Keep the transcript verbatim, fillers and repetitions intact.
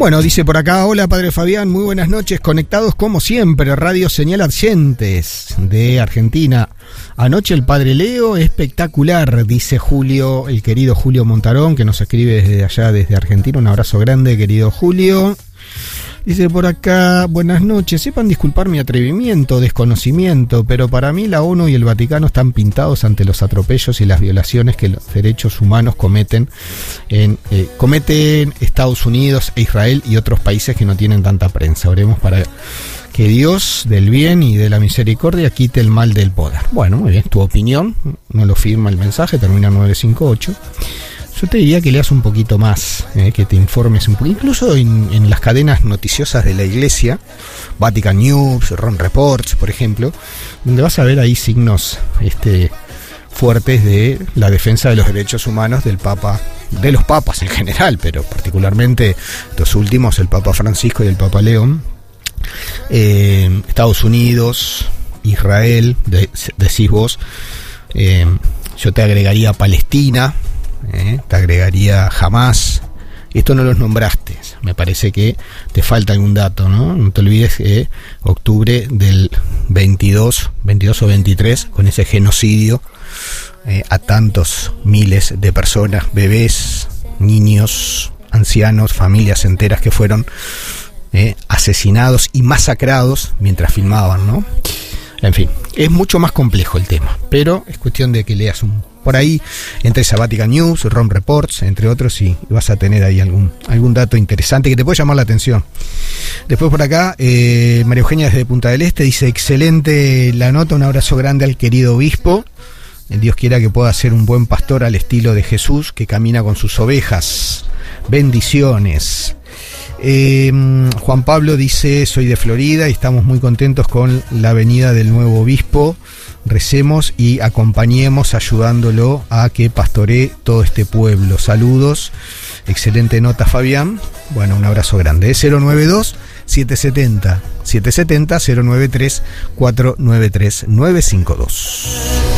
Bueno, dice por acá, hola Padre Fabián, muy buenas noches, conectados como siempre, Radio Señal Argentes de Argentina. Anoche el Padre Leo, espectacular, dice Julio, el querido Julio Montarón, que nos escribe desde allá, desde Argentina. Un abrazo grande, querido Julio. Dice por acá, buenas noches, sepan disculpar mi atrevimiento, desconocimiento, pero para mí la ONU y el Vaticano están pintados ante los atropellos y las violaciones que los derechos humanos cometen en eh, cometen Estados Unidos e Israel y otros países que no tienen tanta prensa. Oremos para que Dios del bien y de la misericordia quite el mal del poder. Bueno, muy bien, tu opinión, no lo firma el mensaje, termina nueve cinco ocho. Yo te diría que leas un poquito más, eh, que te informes un poco, incluso en, en las cadenas noticiosas de la Iglesia, Vatican News, Ron Reports, por ejemplo, donde vas a ver ahí signos este, fuertes de la defensa de los derechos humanos del Papa, de los papas en general, pero particularmente los últimos, el Papa Francisco y el Papa León, eh, Estados Unidos, Israel, de, decís vos, eh, yo te agregaría Palestina. Eh, te agregaría Hamas. Esto no los nombraste, me parece que te falta algún dato, ¿no? No te olvides que eh, octubre del veintidós, veintidós o veintitrés, con ese genocidio eh, a tantos miles de personas, bebés, niños, ancianos, familias enteras que fueron eh, asesinados y masacrados mientras filmaban, ¿no? En fin, es mucho más complejo el tema, pero es cuestión de que leas un por ahí, entres a Vatican News, Ron Reports, entre otros, y vas a tener ahí algún, algún dato interesante que te puede llamar la atención. Después por acá, eh, María Eugenia desde Punta del Este dice, excelente la nota, un abrazo grande al querido obispo. Dios quiera que pueda ser un buen pastor al estilo de Jesús, que camina con sus ovejas. Bendiciones. Eh, Juan Pablo dice, soy de Florida y estamos muy contentos con la venida del nuevo obispo. Recemos y acompañemos ayudándolo a que pastoree todo este pueblo. Saludos, excelente nota Fabián. Bueno, un abrazo grande. Es cero nueve dos, siete siete cero, siete siete cero, cero nueve tres, cuatro nueve tres, nueve cinco dos.